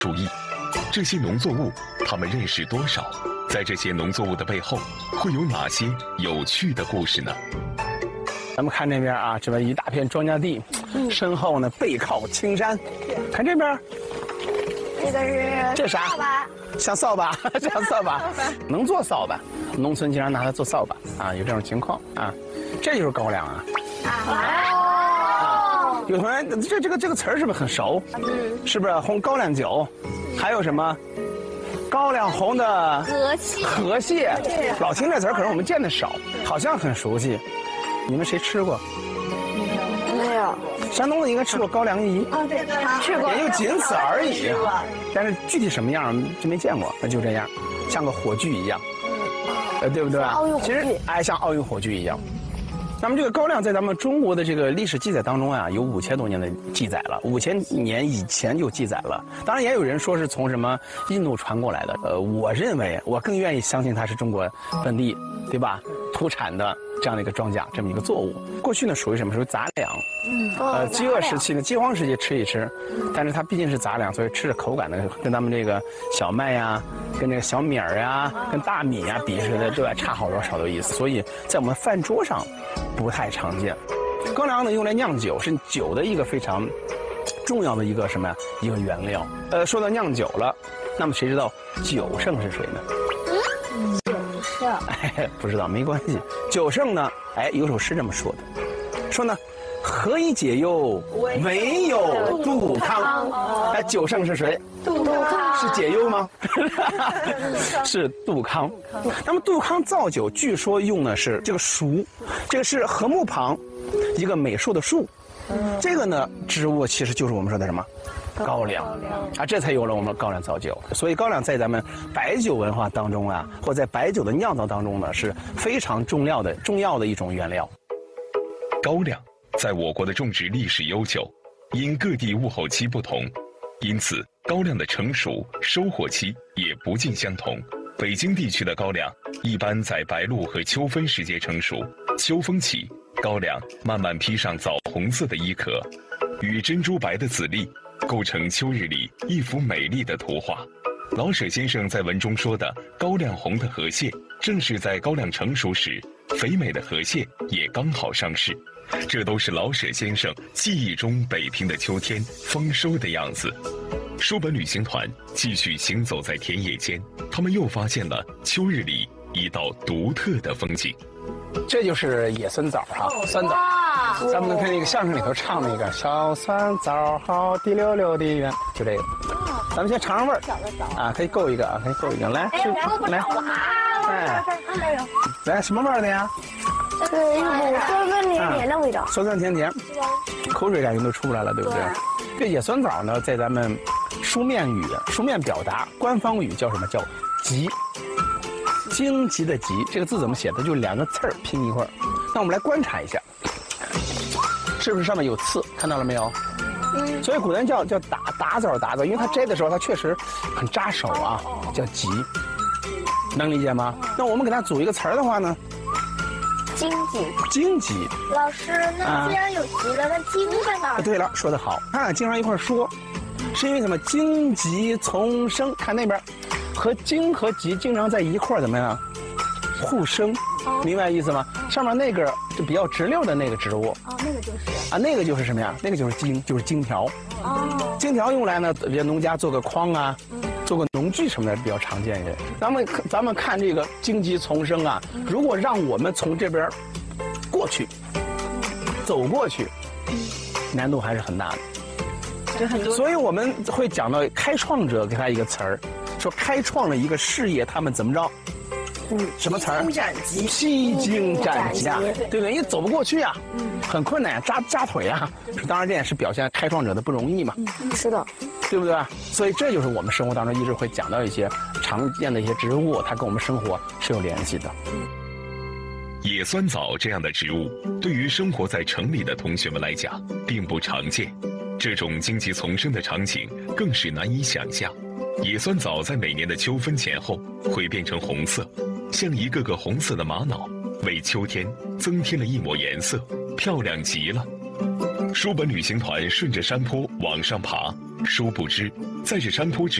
注意，这些农作物他们认识多少？在这些农作物的背后，会有哪些有趣的故事呢？ 咱们看那边啊，这边一大片庄稼地，身后呢背靠青山。看这边， 这个是这啥？ 扫把， 像扫把，像扫把，能做扫把。农村经常拿它做扫把啊，有这种情况啊。这就是高粱啊。 哦， 有同学，这个词儿是不是很熟？是不是红高粱酒？还有什么？高粱红的河蟹，老听这词儿，可是我们见的少，好像很熟悉。你们谁吃过？ 没有。 山东的应该吃过高粱饴， 对，吃过， 也就仅此而已。但是具体什么样真没见过，那就这样，像个火炬一样，对不对？其实像奥运火炬一样。那么这个高粱在咱们中国的这个历史记载当中啊，有5000多年的记载了，5000年以前就记载了。当然也有人说是从什么印度传过来的，我认为我更愿意相信它是中国本地，对吧？土产的这样的一个庄稼，这么一个作物。过去呢属于什么？属于杂粮。饥饿时期呢，饥荒时期吃一吃，但是它毕竟是杂粮，所以吃着口感呢，跟咱们这个小麦呀、跟这个小米儿呀、跟大米呀比似的，对，差好多少多意思。所以在我们饭桌上不太常见。高粱呢用来酿酒，是酒的一个非常重要的一个什么呀？一个原料。说到酿酒了，那么谁知道酒圣是谁呢？不知道没关系。酒圣呢，有首诗这么说的，说呢，何以解忧，唯有杜康。酒圣是谁？ 杜康是解忧吗？是杜康。那么杜康造酒，据说用的是这个蜀，这个是禾木旁一个美术的树。这个呢，植物其实就是我们说的什么？高粱啊，这才有了我们高粱造酒。所以高粱在咱们白酒文化当中啊，或在白酒的酿造当中呢，是非常重要的一种原料。 高粱在我国的种植历史悠久，因各地物候期不同，因此高粱的成熟、收获期也不尽相同。北京地区的高粱一般在白露和秋分时节成熟，秋风起，高粱慢慢披上枣红色的衣壳，与珍珠白的籽粒构成秋日里一幅美丽的图画。老舍先生在文中说的高粱红的河蟹，正是在高粱成熟时，肥美的河蟹也刚好上市。这都是老舍先生记忆中北平的秋天丰收的样子。书本旅行团继续行走在田野间，他们又发现了秋日里一道独特的风景。 这就是野酸枣哈，酸枣。咱们能看那个相声里头唱那个小酸枣好滴溜溜的圆，就这个。咱们先尝尝味儿啊，可以够一个啊，可以够一个。来，来，来什么味儿的呀？ 这个一股酸酸甜甜的味道， 酸酸甜甜，口水感觉都出不来了，对不对？这野酸枣呢，在咱们书面表达官方语叫什么？叫棘。荆棘的棘，这个字怎么写的？就2个刺儿拼一块儿。那我们来观察一下，是不是上面有刺？看到了没有？所以古人叫打枣，因为它摘的时候它确实很扎手啊，叫棘。能理解吗？那我们给它组一个词儿的话呢？荆棘。 老师，那既然有棘了，那荆在哪儿？ 对了，说得好。他俩经常一块儿说，是因为什么？荆棘丛生。看那边，和荆和棘经常在一块儿，怎么样？互生，明白意思吗？上面那个就比较直溜的那个植物， 那个就是那个就是什么呀？那个就是荆，就是荆条。荆条用来呢，比如农家做个筐啊，做个农具什么的比较常见一些。咱们看这个荆棘丛生啊，如果让我们从这边过去，走过去，难度还是很大的。所以我们会讲到开创者，给他一个词儿，说开创了一个事业，他们怎么着？什么词儿？披荆斩棘，对不对？因为走不过去啊，很困难，扎腿啊。当然，这也是表现开创者的不容易嘛。 是的， 对不对？所以这就是我们生活当中一直会讲到一些常见的一些植物，它跟我们生活是有联系的。 野酸枣这样的植物，对于生活在城里的同学们来讲，并不常见。这种荆棘丛生的场景更是难以想象。野酸枣在每年的秋分前后会变成红色，像一个个红色的玛瑙，为秋天增添了一抹颜色，漂亮极了。书本旅行团顺着山坡往上爬， 殊不知，在这山坡之